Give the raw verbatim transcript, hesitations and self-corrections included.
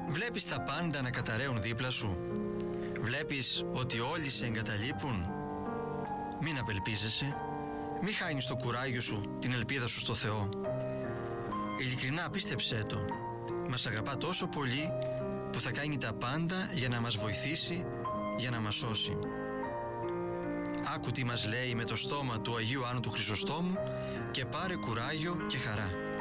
Βλέπεις τα πάντα να καταραίουν δίπλα σου. Βλέπεις ότι όλοι σε εγκαταλείπουν. Μην απελπίζεσαι. Μην χάνεις το κουράγιο σου, την ελπίδα σου στο Θεό. Ειλικρινά πίστεψέ το. Μας αγαπά τόσο πολύ που θα κάνει τα πάντα για να μας βοηθήσει, για να μας σώσει. Άκου τι μας λέει με το στόμα του Αγίου Άννου του Χρυσοστόμου και πάρε κουράγιο και χαρά.